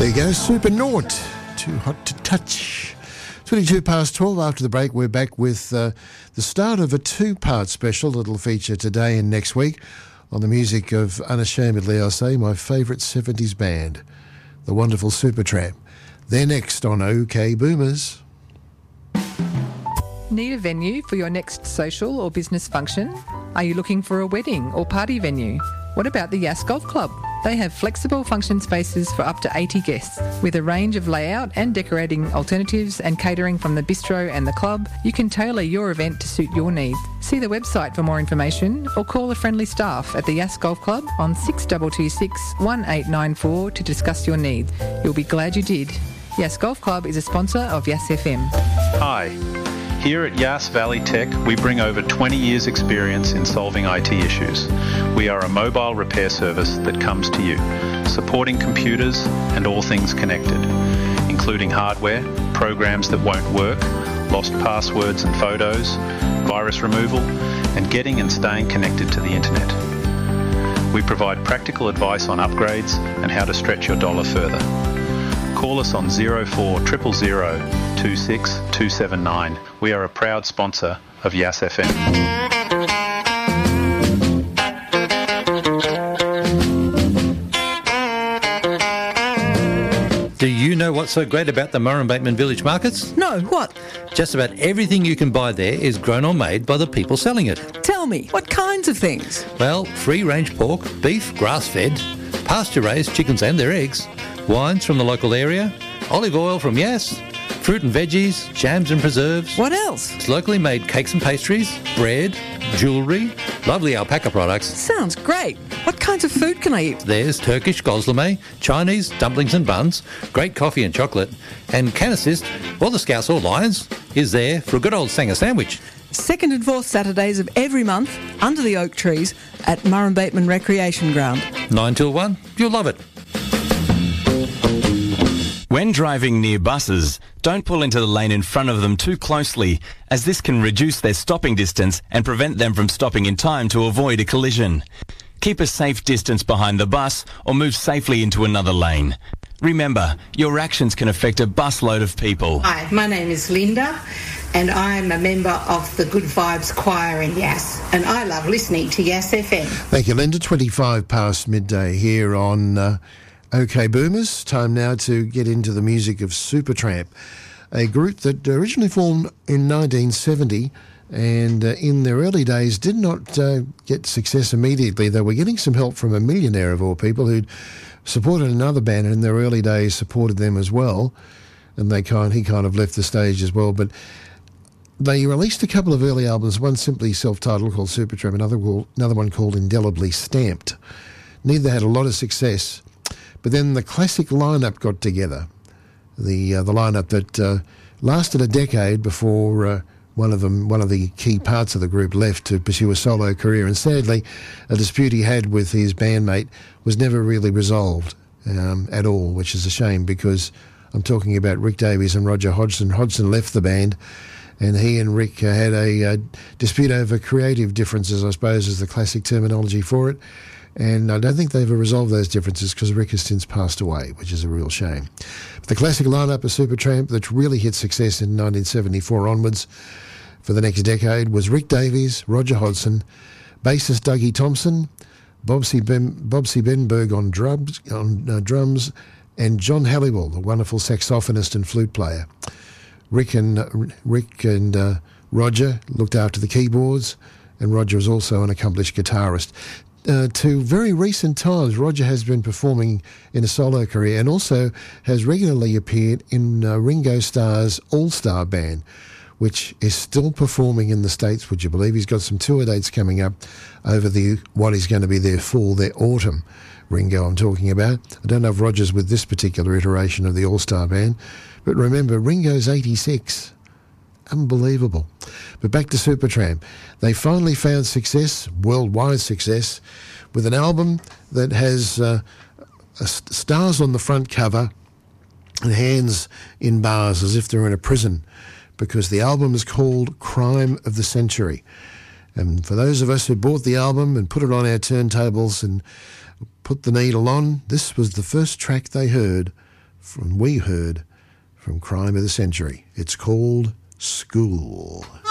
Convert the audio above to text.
There you go, Supernaut, Too Hot to Touch. 22 past 12. After the break, we're back with the start of a two-part special that'll feature today and next week on the music of, unashamedly I'll say, my favourite 70s band, the wonderful Supertramp. They're next on OK Boomers. Need a venue for your next social or business function? Are you looking for a wedding or party venue? What about the Yass Golf Club? They have flexible function spaces for up to 80 guests. With a range of layout and decorating alternatives and catering from the bistro and the club, you can tailor your event to suit your needs. See the website for more information or call the friendly staff at the Yass Golf Club on 6226 1894 to discuss your needs. You'll be glad you did. Yass Golf Club is a sponsor of Yass FM. Hi. Here at Yass Valley Tech, we bring over 20 years' experience in solving IT issues. We are a mobile repair service that comes to you, supporting computers and all things connected, including hardware, programs that won't work, lost passwords and photos, virus removal, and getting and staying connected to the internet. We provide practical advice on upgrades and how to stretch your dollar further. Call us on 0400 26279. We are a proud sponsor of Yass FM. Do you know what's so great about the Murrumbateman Village Markets? No, what? Just about everything you can buy there is grown or made by the people selling it. Tell me, what kinds of things? Well, free-range pork, beef, grass-fed, pasture-raised chickens and their eggs, wines from the local area, olive oil from Yass, fruit and veggies, jams and preserves. What else? It's locally made cakes and pastries, bread, jewellery, lovely alpaca products. Sounds great. What kinds of food can I eat? There's Turkish gozleme, Chinese dumplings and buns, great coffee and chocolate, and can assist, or the Scouts or Lions, is there for a good old Sanger sandwich. Second and fourth Saturdays of every month, under the oak trees, at Murrumbateman Recreation Ground. 9 till 1, you'll love it. When driving near buses, don't pull into the lane in front of them too closely, as this can reduce their stopping distance and prevent them from stopping in time to avoid a collision. Keep a safe distance behind the bus or move safely into another lane. Remember, your actions can affect a busload of people. Hi, my name is Linda and I'm a member of the Good Vibes Choir in Yass, and I love listening to Yass FM. Thank you, Linda. 25 past midday here on OK Boomers. Time now to get into the music of Supertramp, a group that originally formed in 1970 and in their early days did not get success immediately. They were getting some help from a millionaire of all people who'd supported another band and in their early days supported them as well, and he kind of left the stage as well. But they released a couple of early albums, one simply self-titled called Supertramp, another one called Indelibly Stamped. Neither had a lot of success. But then the classic lineup got together, the lineup that lasted a decade before one of the key parts of the group left to pursue a solo career. And sadly, a dispute he had with his bandmate was never really resolved at all, which is a shame because I'm talking about Rick Davies and Roger Hodgson. Hodgson left the band and he and Rick had a dispute over creative differences, I suppose is the classic terminology for it. And I don't think they've ever resolved those differences because Rick has since passed away, which is a real shame. But the classic lineup of Supertramp that really hit success in 1974 onwards for the next decade was Rick Davies, Roger Hodgson, bassist Dougie Thompson, Bobsy Benberg on drums, and John Halliwell, the wonderful saxophonist and flute player. Rick and Roger looked after the keyboards, and Roger is also an accomplished guitarist. To very recent times, Roger has been performing in a solo career and also has regularly appeared in Ringo Starr's All-Star Band, which is still performing in the States, would you believe? He's got some tour dates coming up over what is going to be their fall, their autumn. Ringo I'm talking about. I don't know if Roger's with this particular iteration of the All-Star Band, but remember, Ringo's 86. Unbelievable. But back to Supertramp. They finally found success, worldwide success, with an album that has stars on the front cover and hands in bars as if they're in a prison, because the album is called Crime of the Century. And for those of us who bought the album and put it on our turntables and put the needle on, this was the first track they heard we heard from Crime of the Century. It's called School.